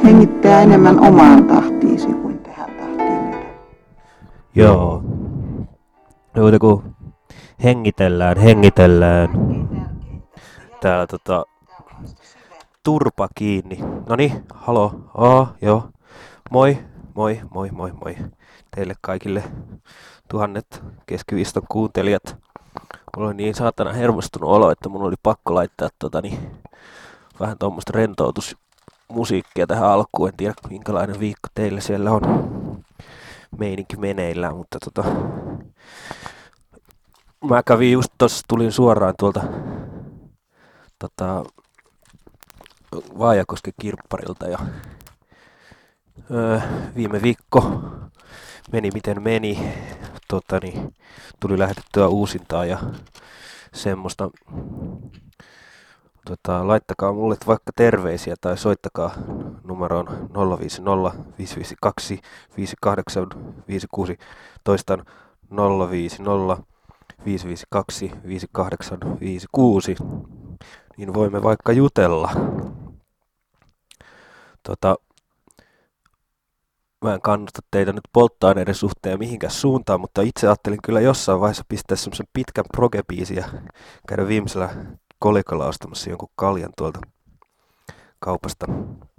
Hengittää enemmän omaan tahtiisi kuin tähän tahtiin nyt. Joo. Muuta kuin hengitellään. Täällä turpa kiinni. Noni, halo. Joo. Moi. Teille kaikille tuhannet keskiviiston kuuntelijat. Mulla oli niin saatana hermostunut olo, että mun oli pakko laittaa vähän tuommoista rentoutusmusiikkia tähän alkuun. En tiedä minkälainen viikko teillä siellä on meininki meneillään, mutta mä kävin just tossa, tulin suoraan tuolta Vaajakosken kirpparilta ja viime viikko meni miten meni. Tuli lähetettyä uusintaa ja semmoista. Laittakaa mulle vaikka terveisiä tai soittakaa numeroon 050 552 5856. Toistan 050 552 5856. Niin voimme vaikka jutella. Mä en kannusta teitä nyt polttoaineiden suhteen mihinkään suuntaan, mutta itse ajattelin kyllä jossain vaiheessa pistää semmosen pitkän progebiisin ja käydä viimeisellä kolikolla ostamassa jonkun kaljan tuolta kaupasta.